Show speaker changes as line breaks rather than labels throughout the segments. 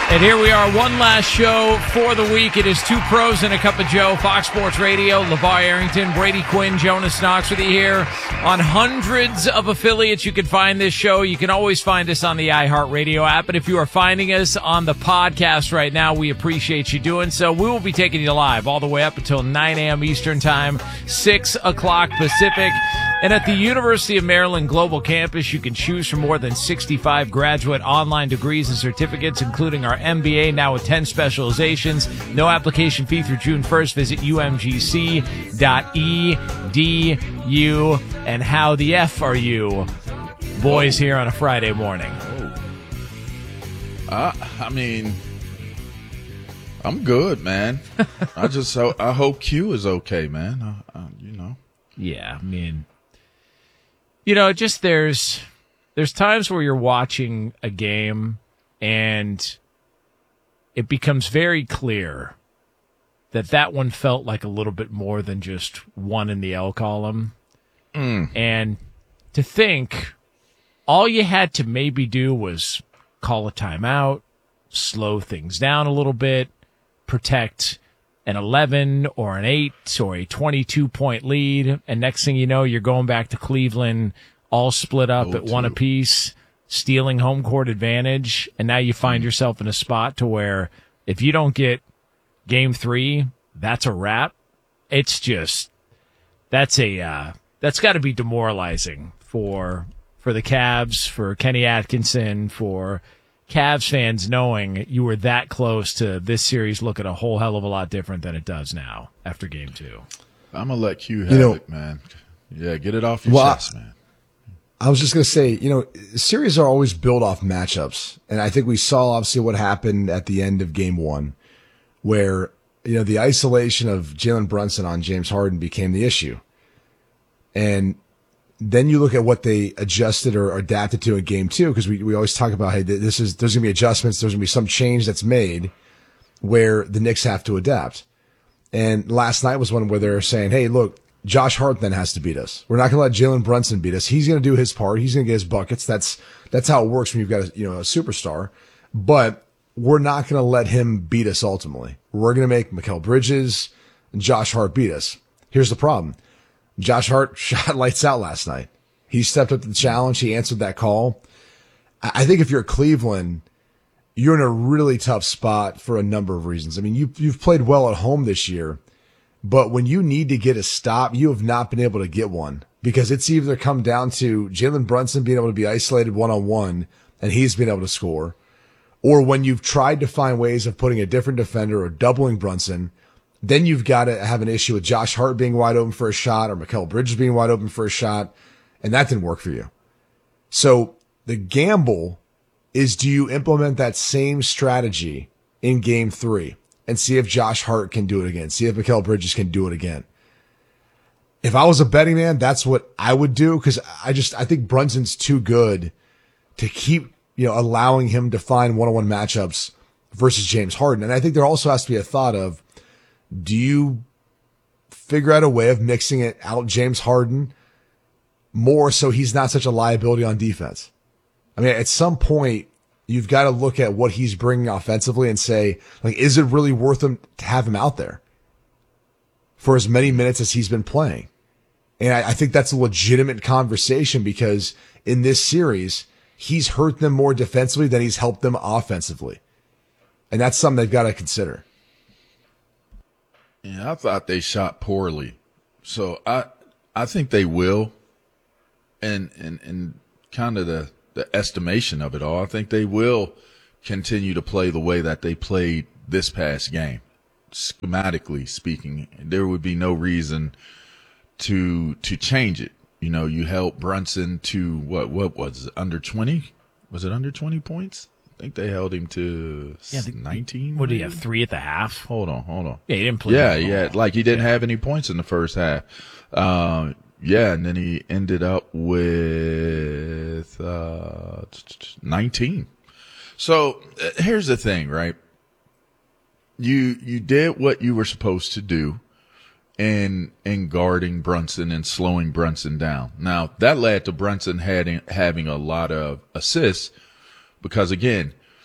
And here we are, one last show for the week. It is Two Pros and a Cup of Joe, Fox Sports Radio. LeVar Arrington, Brady Quinn, Jonas Knox with you here on hundreds of affiliates. You can find this show. You can always find us on the iHeartRadio app. And if you are finding us on the podcast right now, we appreciate you doing so. We will be taking you live all the way up until 9 a.m. Eastern Time, 6 o'clock Pacific. And at the University of Maryland Global Campus, you can choose from more than 65 graduate online degrees and certificates, including our MBA, now with 10 specializations. No application fee through June 1st. Visit umgc.edu. And how the F are you, boys, here on a Friday morning?
I mean, I'm good, man. I hope Q is okay, man.
Yeah, I mean, just there's times where you're watching a game and it becomes very clear that one felt like a little bit more than just one in the L column. And to think all you had to maybe do was call a timeout, slow things down a little bit, protect an 11 or an 8 or a 22-point lead, and next thing you know, you're going back to Cleveland all split up at one apiece, stealing home court advantage, and now you find yourself in a spot to where if you don't get game 3, that's a wrap. It's just that's got to be demoralizing for the Cavs, for Kenny Atkinson, for Cavs fans, knowing you were that close to this series looking a whole hell of a lot different than it does now after game 2.
I'm going to let Q have it, man. Yeah, get it off your chest, man.
I was just going to say, series are always built off matchups. And I think we saw obviously what happened at the end of game 1 where, the isolation of Jalen Brunson on James Harden became the issue. And then you look at what they adjusted or adapted to in game 2, because we always talk about, hey, there's going to be adjustments. There's going to be some change that's made where the Knicks have to adapt. And last night was one where they're saying, hey, look, Josh Hart then has to beat us. We're not going to let Jalen Brunson beat us. He's going to do his part. He's going to get his buckets. That's how it works when you've got a superstar. But we're not going to let him beat us ultimately. We're going to make Mikal Bridges and Josh Hart beat us. Here's the problem. Josh Hart shot lights out last night. He stepped up to the challenge. He answered that call. I think if you're Cleveland, you're in a really tough spot for a number of reasons. I mean, you've played well at home this year, but when you need to get a stop, you have not been able to get one because it's either come down to Jalen Brunson being able to be isolated one-on-one and he's been able to score, or when you've tried to find ways of putting a different defender or doubling Brunson, then you've got to have an issue with Josh Hart being wide open for a shot or Mikal Bridges being wide open for a shot, and that didn't work for you. So the gamble is, do you implement that same strategy in game 3 and see if Josh Hart can do it again, see if Mikal Bridges can do it again? If I was a betting man, that's what I would do, because I think Brunson's too good to keep allowing him to find one-on-one matchups versus James Harden. And I think there also has to be a thought of, do you figure out a way of mixing it out James Harden more so he's not such a liability on defense? I mean, at some point, you've got to look at what he's bringing offensively and say, is it really worth him to have him out there for as many minutes as he's been playing? And I think that's a legitimate conversation because in this series, he's hurt them more defensively than he's helped them offensively. And that's something they've got to consider.
Yeah, I thought they shot poorly. So I think they will. And kind of the estimation of it all, I think they will continue to play the way that they played this past game. Schematically speaking, there would be no reason to change it. You held Brunson to what was it, under 20? Was it under 20 points? I think they held him to 19.
What did he have, 3 at the half?
Hold on.
Yeah, he didn't play.
Yeah, like he didn't have any points in the first half. And then he ended up with 19. So here's the thing, right? You did what you were supposed to do in guarding Brunson and slowing Brunson down. Now, that led to Brunson having a lot of assists because, again,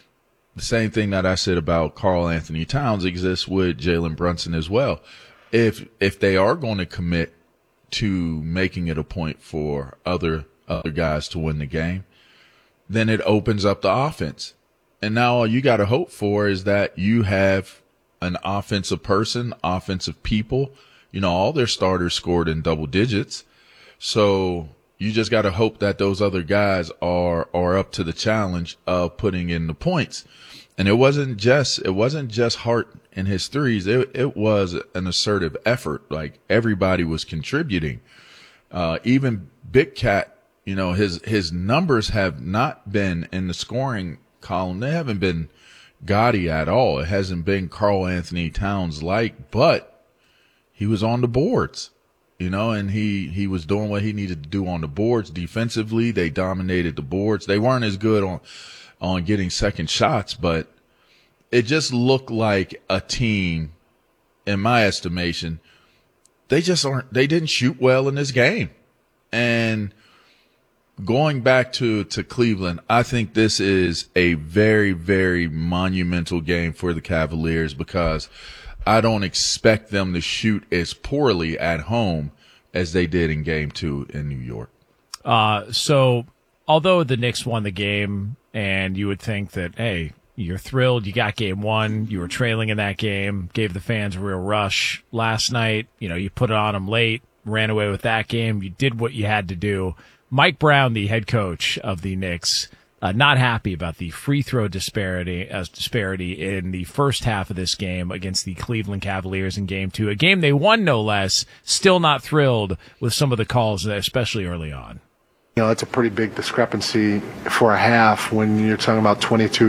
the same thing that I said about Karl Anthony Towns exists with Jalen Brunson as well. If they are going to commit to making it a point for other guys to win the game, then it opens up the offense. And now all you got to hope for is that you have an offensive person, offensive people. All their starters scored in double digits. So you just got to hope that those other guys are up to the challenge of putting in the points. And it wasn't just Hart and his threes. It was an assertive effort. Like, everybody was contributing. Even Big Cat, his numbers have not been in the scoring column. They haven't been gaudy at all. It hasn't been Karl Anthony Towns like, but he was on the boards, and he was doing what he needed to do on the boards. Defensively, they dominated the boards. They weren't as good on getting second shots, but it just looked like a team, in my estimation, they didn't shoot well in this game. And going back to Cleveland, I think this is a very, very monumental game for the Cavaliers, because I don't expect them to shoot as poorly at home as they did in Game 2 in New York.
So although the Knicks won the game, and you would think that, hey, you're thrilled, you got Game 1, you were trailing in that game, gave the fans a real rush last night, you put it on them late, ran away with that game, you did what you had to do. Mike Brown, the head coach of the Knicks, not happy about the free throw disparity in the first half of this game against the Cleveland Cavaliers in Game 2, a game they won no less. Still not thrilled with some of the calls, especially early on.
It's a pretty big discrepancy for a half when you're talking about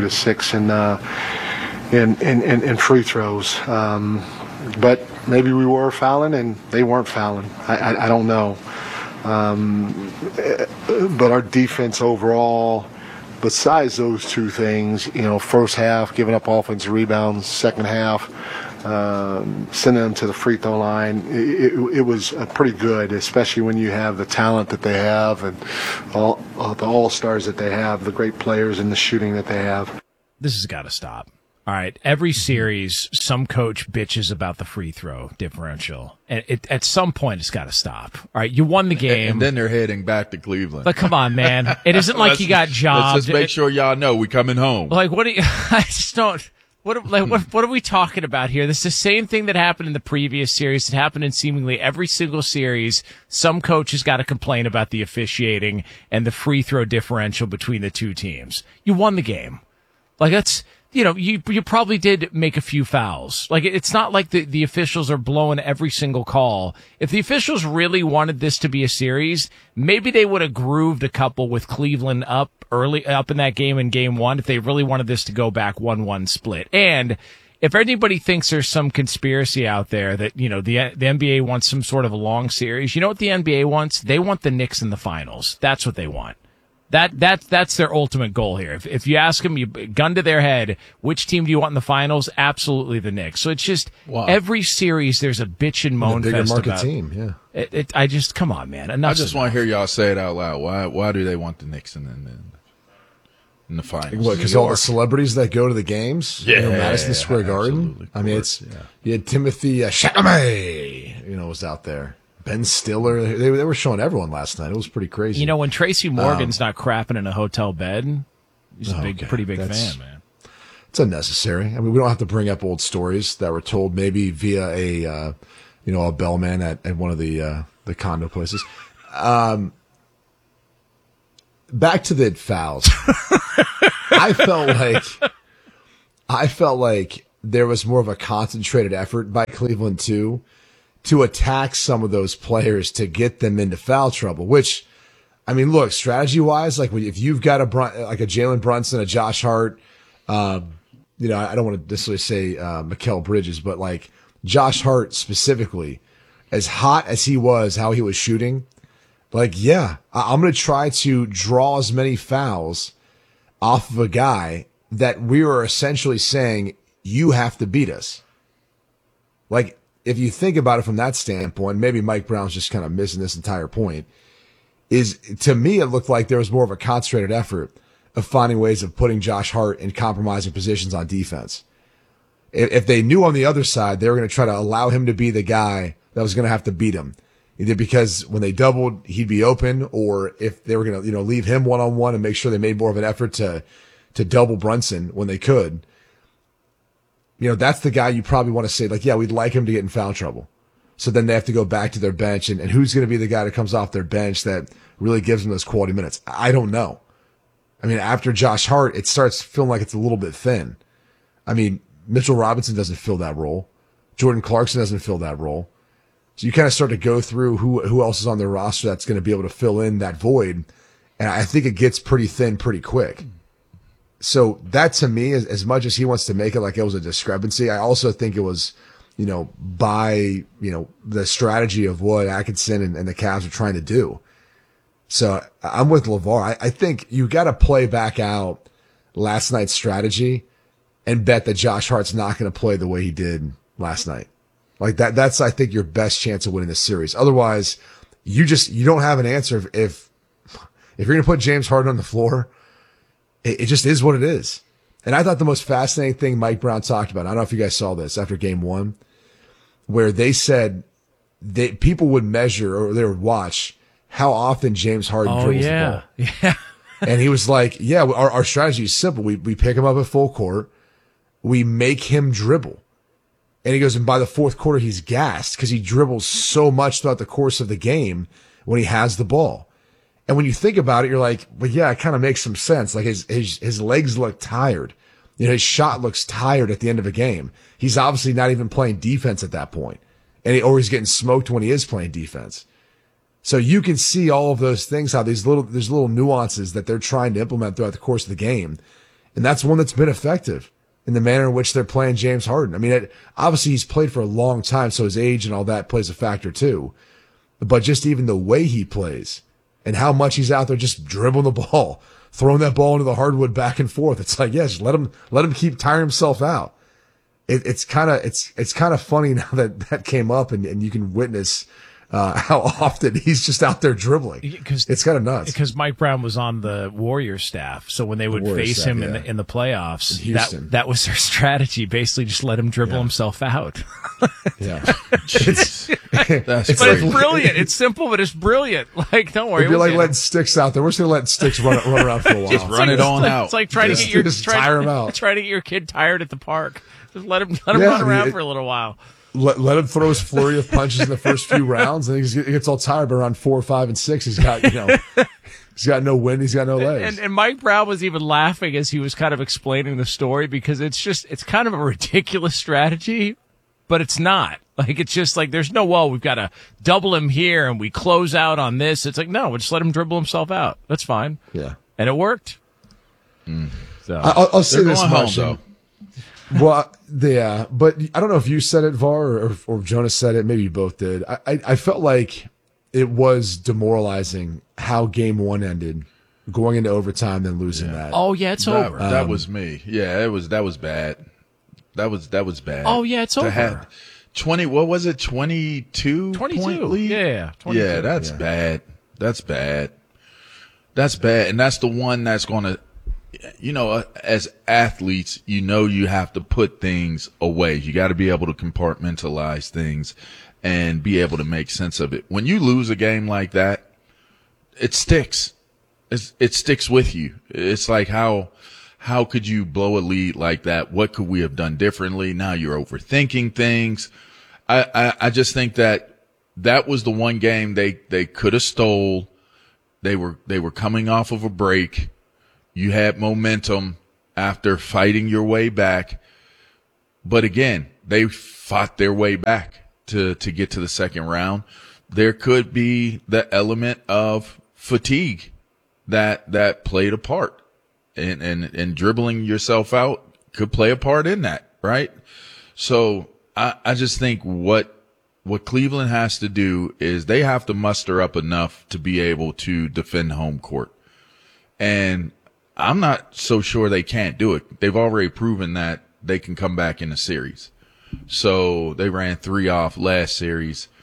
22-6 in free throws. But maybe we were fouling and they weren't fouling. I don't know. But our defense overall, besides those two things, first half giving up offensive rebounds, second half sending them to the free throw line, it was pretty good, especially when you have the talent that they have and all the all-stars that they have, the great players and the shooting that they have.
This has got to stop. All right, every series, some coach bitches about the free throw differential. And at some point, it's got to stop. All right, you won the game.
And then they're heading back to Cleveland.
But come on, man. It isn't like you got jobbed.
Let's just make sure y'all know we coming home.
Like, what do you, I just don't, what are we talking about here? This is the same thing that happened in the previous series. It happened in seemingly every single series. Some coach has got to complain about the officiating and the free throw differential between the two teams. You won the game. Like, that's, you probably did make a few fouls. Like, it's not like the officials are blowing every single call. If the officials really wanted this to be a series, maybe they would have grooved a couple with Cleveland up in that game in Game 1 if they really wanted this to go back 1-1 split. And if anybody thinks there's some conspiracy out there that, the NBA wants some sort of a long series, you know what the NBA wants? They want the Knicks in the finals. That's what they want. That's their ultimate goal here. If you ask them, you gun to their head, which team do you want in the finals? Absolutely the Knicks. So it's just every series there's a bitch and moan
bigger
fest
market
about.
Team, yeah.
I just come on, man. Enough.
I just want to hear y'all say it out loud. Why do they want the Knicks in the finals?
What? Because all the celebrities that go to the games, Madison Square Garden.
I mean,
you had Timothy Chalamet, was out there. Ben Stiller, they were showing everyone last night. It was pretty crazy.
When Tracy Morgan's not crapping in a hotel bed, he's pretty big fan, man.
It's unnecessary. I mean, we don't have to bring up old stories that were told maybe via a bellman at one of the condo places. Back to the fouls. I felt like there was more of a concentrated effort by Cleveland too, to attack some of those players to get them into foul trouble, which, I mean, look, strategy-wise, like if you've got a Jalen Brunson, a Josh Hart, I don't want to necessarily say Mikal Bridges, but like Josh Hart specifically, as hot as he was, how he was shooting, like, yeah, I'm going to try to draw as many fouls off of a guy that we were essentially saying, you have to beat us. Like, if you think about it from that standpoint, maybe Mike Brown's just kind of missing this entire point, is to me, it looked like there was more of a concentrated effort of finding ways of putting Josh Hart in compromising positions on defense. If they knew on the other side, they were going to try to allow him to be the guy that was going to have to beat him. Either because when they doubled, he'd be open, or if they were going to, leave him one-on-one and make sure they made more of an effort to double Brunson when they could. That's the guy you probably want to say, like, yeah, we'd like him to get in foul trouble. So then they have to go back to their bench, and who's going to be the guy that comes off their bench that really gives them those quality minutes? I don't know. I mean, after Josh Hart, it starts feeling like it's a little bit thin. I mean, Mitchell Robinson doesn't fill that role. Jordan Clarkson doesn't fill that role. So you kind of start to go through who else is on their roster that's going to be able to fill in that void. And I think it gets pretty thin pretty quick. So that, to me, as much as he wants to make it like it was a discrepancy, I also think it was, by, the strategy of what Atkinson and the Cavs are trying to do. So I'm with LeVar. I think you got to play back out last night's strategy and bet that Josh Hart's not going to play the way he did last night. Like that's, I think, your best chance of winning this series. Otherwise, you don't have an answer. If you're going to put James Harden on the floor, it just is what it is. And I thought the most fascinating thing Mike Brown talked about, I don't know if you guys saw this after game one, where they said people would measure or they would watch how often James Harden dribbles the ball.
Yeah.
And he was like, yeah, our strategy is simple. We pick him up at full court. We make him dribble. And he goes, and by the fourth quarter, he's gassed because he dribbles so much throughout the course of the game when he has the ball. And when you think about it, you're like, well, yeah, it kind of makes some sense. Like his legs look tired. His shot looks tired at the end of a game. He's obviously not even playing defense at that point. Or he's getting smoked when he is playing defense. So you can see all of those things, how there's little nuances that they're trying to implement throughout the course of the game. And that's one that's been effective in the manner in which they're playing James Harden. I mean, obviously he's played for a long time, so his age and all that plays a factor too. But just even the way he plays and how much he's out there just dribbling the ball, throwing that ball into the hardwood back and forth. It's like, yeah, just let him keep tiring himself out. It's kind of funny now that came up and you can witness how often he's just out there dribbling. It's kind of nuts.
Because Mike Brown was on the Warriors staff, so when they would face him in the playoffs, that was their strategy. Basically, just let him dribble himself out.
Yeah,
it's
brilliant. It's simple, but it's brilliant. Like, don't worry.
It'd be like letting Sticks out there. We're just gonna let Sticks run around for a while.
Just run it on out.
It's like trying to get your kid tired at the park. Just let him run around for a little while.
Let him throw his flurry of punches in the first few rounds, and he gets all tired. But around 4, 5, and 6, he's got he's got no wind, he's got no legs.
And Mike Brown was even laughing as he was kind of explaining the story because it's kind of a ridiculous strategy, but it's not. Like, it's just like there's no, we've got to double him here and we close out on this. It's like, no, we'll just let him dribble himself out. That's fine.
Yeah,
and it worked.
So I'll say this much
though.
Well, yeah, but I don't know if you said it, Var, or Jonas said it. Maybe you both did. I felt like it was demoralizing how game one ended, going into overtime, then losing that.
Oh yeah, it's over.
That was me. Yeah, that was bad. That was bad.
Oh yeah, it's over.
Had 20. What was it? 22 point lead.
Yeah, 22.
Yeah, that's bad. That's bad. That's bad, and that's the one that's going to. As athletes, you have to put things away. You got to be able to compartmentalize things and be able to make sense of it. When you lose a game like that, it sticks. It sticks with you. It's like, how could you blow a lead like that? What could we have done differently? Now you're overthinking things. I just think that was the one game they could have stole. They were coming off of a break. You had momentum after fighting your way back. But again, they fought their way back to get to the second round. There could be the element of fatigue that played a part. And dribbling yourself out could play a part in that, right? So I just think what Cleveland has to do is they have to muster up enough to be able to defend home court. And I'm not so sure they can't do it. They've already proven that they can come back in a series. So they ran 3 off last series.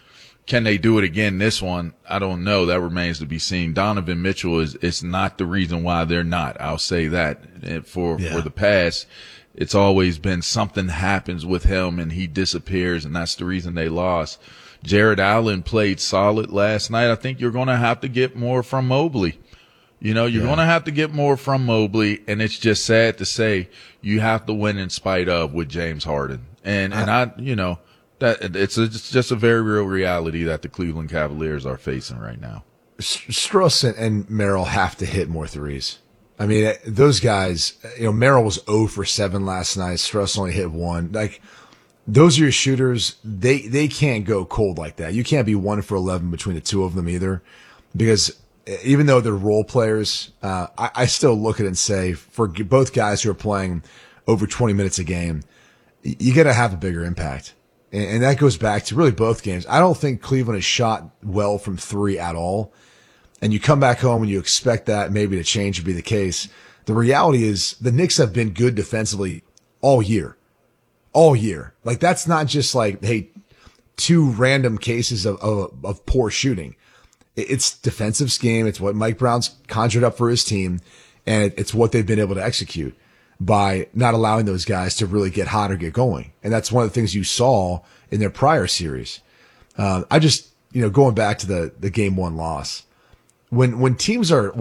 Can they do it again this one? I don't know. That remains to be seen. Donovan Mitchell is not the reason why they're not. I'll say that. And for the past, it's always been something happens with him and he disappears, and that's the reason they lost. Jared Allen played solid last night. I think you're going to have to get more from Mobley. You know, you're going to have to get more from Mobley, and it's just sad to say you have to win in spite of with James Harden. And I you know, that it's just a very real reality that the Cleveland Cavaliers are facing right now.
Strus and Merrill have to hit more threes. I mean, those guys, you know, Merrill was 0 for 7 last night. Strus only hit 1. Like, those are your shooters. They can't go cold like that. You can't be 1 for 11 between the two of them either, because even though they're role players, I still look at it and say, for both guys who are playing over 20 minutes a game, you got to have a bigger impact. And that goes back to really both games. I don't think Cleveland has shot well from 3 at all. And you come back home and you expect that maybe to change would be the case. The reality is the Knicks have been good defensively all year. All year. Like, that's not just like, hey, 2 random cases of poor shooting. It's defensive scheme. It's what Mike Brown's conjured up for his team. And it's what they've been able to execute by not allowing those guys to really get hot or get going. And that's one of the things you saw in their prior series. I just, you know, going back to the game 1 loss, when teams are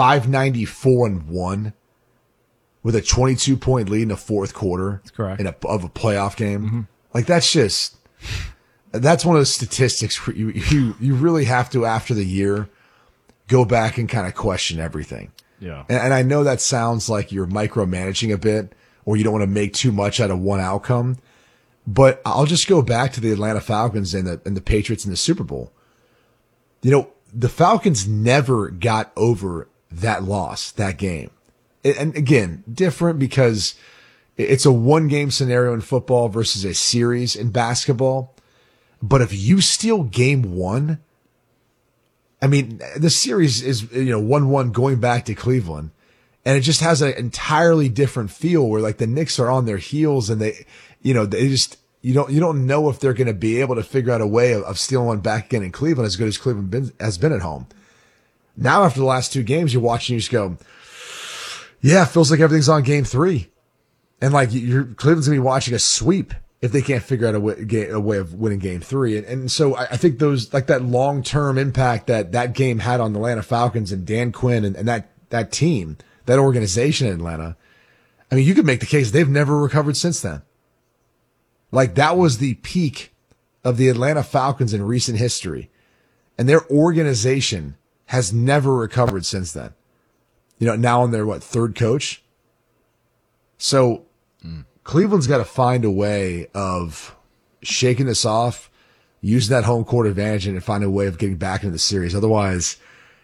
594-1 with a 22-point lead in the fourth quarter,
that's correct,
of a playoff game, like that's one of those statistics where you really have to, after the year, go back and kind of question everything.
Yeah.
And I know that sounds like you're micromanaging a bit, or you don't want to make too much out of one outcome, but I'll just go back to the Atlanta Falcons and the Patriots in the Super Bowl. You know, the Falcons never got over that loss, that game. And again, different because it's a 1-game scenario in football versus a series in basketball. But if you steal game 1, I mean, the series is, 1-1 going back to Cleveland, and it just has an entirely different feel where like the Knicks are on their heels and they just, you don't know if they're going to be able to figure out a way of stealing one back again in Cleveland, as good as Cleveland has been at home. Now, after the last 2 games, you're watching, you just go, yeah, it feels like everything's on game 3. And like Cleveland's going to be watching a sweep if they can't figure out a way of winning game 3. And so I think those, like that long-term impact that game had on the Atlanta Falcons and Dan Quinn and that team, that organization in Atlanta, I mean, you could make the case they've never recovered since then. Like, that was the peak of the Atlanta Falcons in recent history. And their organization has never recovered since then. You know, now on their, 3rd coach? So Cleveland's got to find a way of shaking this off, using that home court advantage, and find a way of getting back into the series. Otherwise,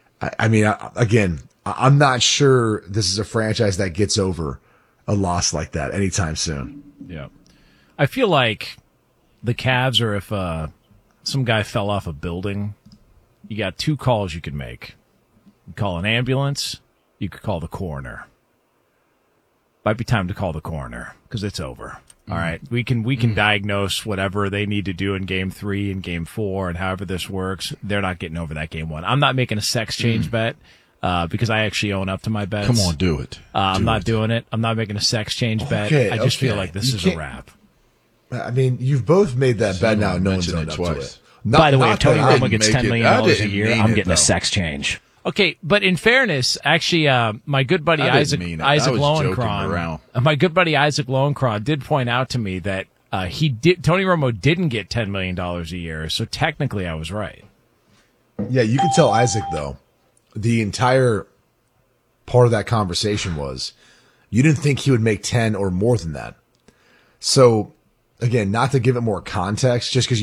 I'm not sure this is a franchise that gets over a loss like that anytime soon.
Yeah. I feel like the Cavs are if some guy fell off a building, you got 2 calls you could make. You call an ambulance, you could call the coroner. Might be time to call the coroner because it's over. All right. We can diagnose whatever they need to do in game 3 and game 4 and however this works. They're not getting over that game 1. I'm not making a sex change bet because I actually own up to my bets.
Come on, do it.
I'm not doing it. I'm not making a sex change bet. I just feel like this is a wrap.
I mean, you've both made that bet now. No one's owned up to it.
By the way, if Tony Romo gets $10 million a year, I'm getting a sex change. Okay, but in fairness, actually, my good buddy Isaac Lowenkron, did point out to me that Tony Romo didn't get $10 million a year, so technically I was right.
Yeah, you can tell Isaac, though, the entire part of that conversation was you didn't think he would make 10 or more than that. So, again, not to give it more context, just because